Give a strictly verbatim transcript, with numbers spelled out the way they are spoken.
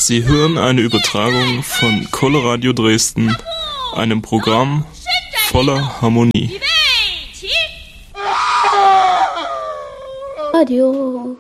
Sie hören eine Übertragung von Coloradio Dresden, einem Programm voller Harmonie. Radio